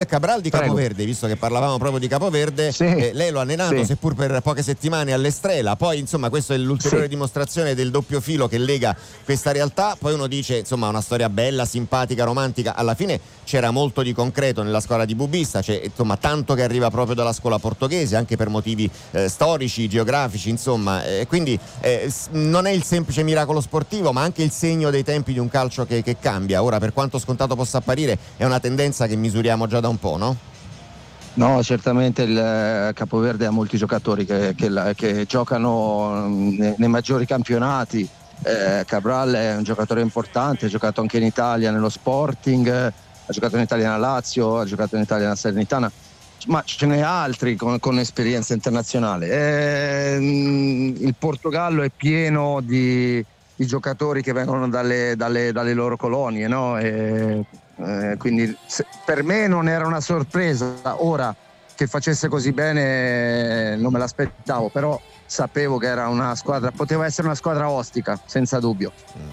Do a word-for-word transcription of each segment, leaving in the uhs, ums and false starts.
Cabral di Prego. Capoverde, visto che parlavamo proprio di Capoverde, sì. eh, lei lo ha allenato sì. seppur per poche settimane all'Estrela, poi insomma questo è l'ulteriore sì. dimostrazione del doppio filo che lega questa realtà. Poi uno dice insomma una storia bella, simpatica, romantica, alla fine c'era molto di concreto nella scuola di Bubbista, c'è insomma tanto che arriva proprio dalla scuola portoghese anche per motivi eh, storici, geografici, insomma, e eh, quindi eh, non è il semplice miracolo sportivo ma anche il segno dei tempi di un calcio che, che cambia. Ora, per quanto scontato possa apparire, è una tendenza che misuriamo già da un po', no? No, certamente il Capoverde ha molti giocatori che, che, che giocano nei, nei maggiori campionati. eh, Cabral è un giocatore importante, ha giocato anche in Italia nello Sporting, ha giocato in Italia nella Lazio, ha giocato in Italia nella Salernitana, ma ce n'è altri con, con esperienza internazionale. eh, il Portogallo è pieno di, di giocatori che vengono dalle, dalle, dalle loro colonie, no? E, Eh, quindi se, per me non era una sorpresa. Ora che facesse così bene non me l'aspettavo, però sapevo che era una squadra, poteva essere una squadra ostica, senza dubbio. Mm.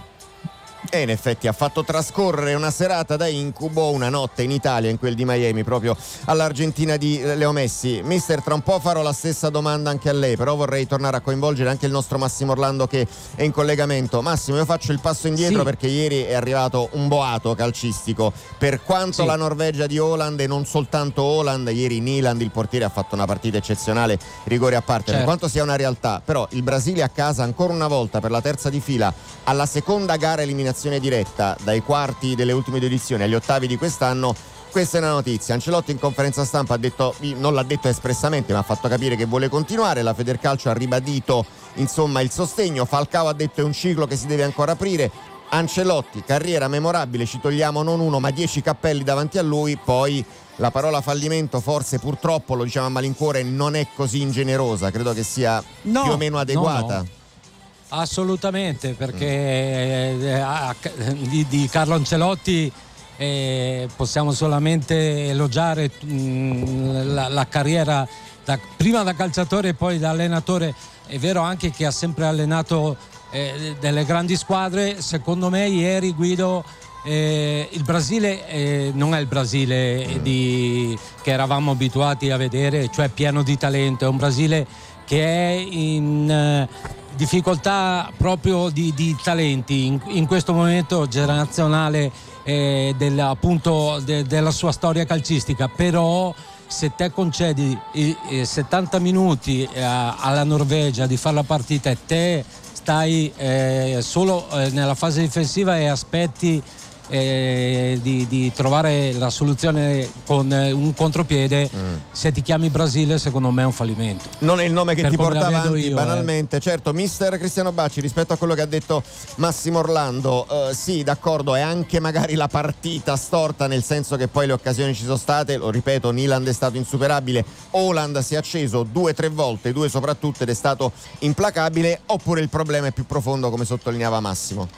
E in effetti ha fatto trascorrere una serata da incubo, una notte in Italia, in quel di Miami, proprio all'Argentina di Leo Messi. Mister, tra un po' farò la stessa domanda anche a lei, però vorrei tornare a coinvolgere anche il nostro Massimo Orlando che è in collegamento. Massimo, io faccio il passo indietro, sì, perché ieri è arrivato un boato calcistico. Per quanto sì. la Norvegia di Haaland, e non soltanto Haaland, ieri Nyland, il portiere, ha fatto una partita eccezionale, rigori a parte, certo. per quanto sia una realtà, però il Brasile a casa ancora una volta per la terza di fila, alla seconda gara eliminazione diretta dai quarti delle ultime due edizioni agli ottavi di quest'anno. Questa è una notizia. Ancelotti in conferenza stampa ha detto, non l'ha detto espressamente, ma ha fatto capire che vuole continuare. La Federcalcio ha ribadito insomma il sostegno. Falcao ha detto è un ciclo che si deve ancora aprire. Ancelotti, carriera memorabile, ci togliamo non uno ma dieci cappelli davanti a lui. Poi la parola fallimento, forse purtroppo, lo diciamo a malincuore, non è così ingenerosa, credo che sia no, più o meno adeguata. No, no. Assolutamente, perché mm. eh, di, di Carlo Ancelotti eh, possiamo solamente elogiare mh, la, la carriera da, prima da calciatore e poi da allenatore. È vero anche che ha sempre allenato eh, delle grandi squadre. Secondo me ieri, Guido, eh, il Brasile eh, non è il Brasile mm. di, che eravamo abituati a vedere, cioè pieno di talento. È un Brasile che è in eh, difficoltà proprio di, di talenti in, in questo momento generazionale eh, del, appunto de, della sua storia calcistica. Però se te concedi i, i settanta minuti eh, alla Norvegia di fare la partita e te stai eh, solo eh, nella fase difensiva e aspetti Eh, di, di trovare la soluzione con eh, un contropiede, mm. se ti chiami Brasile secondo me è un fallimento. Non è il nome che per ti porta avanti io, banalmente. eh. Certo, mister Cristiano Bacci, rispetto a quello che ha detto Massimo Orlando, eh, sì, d'accordo, è anche magari la partita storta, nel senso che poi le occasioni ci sono state, lo ripeto, Nyland è stato insuperabile, Haaland si è acceso due o tre volte, due soprattutto, ed è stato implacabile. Oppure il problema è più profondo, come sottolineava Massimo?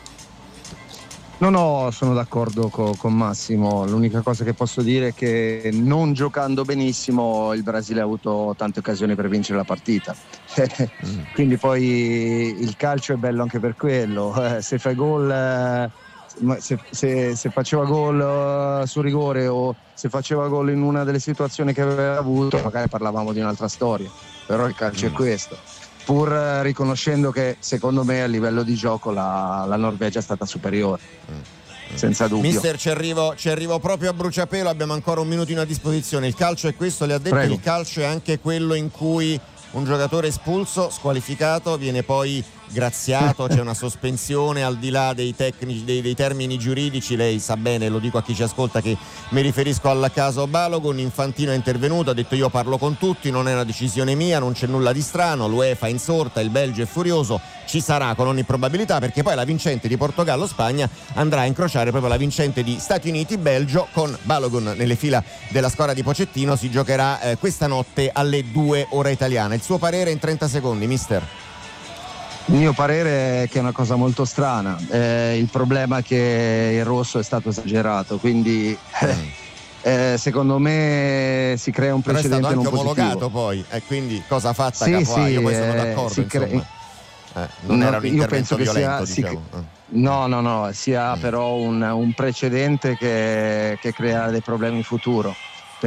No, no, sono d'accordo co- con Massimo. L'unica cosa che posso dire è che non giocando benissimo il Brasile ha avuto tante occasioni per vincere la partita. mm. Quindi poi il calcio è bello anche per quello. Eh, se fai gol, eh, se, se, se faceva gol uh, su rigore o se faceva gol in una delle situazioni che aveva avuto, magari parlavamo di un'altra storia. Però il calcio mm. è questo. Pur riconoscendo che secondo me a livello di gioco la, la Norvegia è stata superiore, mm. senza dubbio. Mister, ci arrivo, ci arrivo proprio a bruciapelo, abbiamo ancora un minuto a disposizione. Il calcio è questo, le ha detto. Prego. Il calcio è anche quello in cui un giocatore espulso, squalificato, viene poi graziato, c'è una sospensione al di là dei tecnici, dei, dei termini giuridici. Lei sa bene, lo dico a chi ci ascolta, che mi riferisco al caso Balogun. Infantino è intervenuto, ha detto io parlo con tutti, non è una decisione mia, non c'è nulla di strano, l'UEFA è insorta, il Belgio è furioso, ci sarà con ogni probabilità, perché poi la vincente di Portogallo-Spagna andrà a incrociare proprio la vincente di Stati Uniti-Belgio con Balogun nelle fila della squadra di Pochettino. Si giocherà eh, questa notte alle due ora italiana. Il suo parere in trenta secondi, mister? Il mio parere è che è una cosa molto strana. Eh, il problema è che il rosso è stato esagerato, quindi mm. eh, secondo me si crea un precedente non positivo. Però è stato anche omologato poi, e quindi cosa fatta sì, capo A? Sì, io poi sono eh, d'accordo, crea... insomma. Eh, non no, era un intervento violento, sia, diciamo. Si... No, no, no, sia mm. però un, un precedente che, che crea dei problemi in futuro.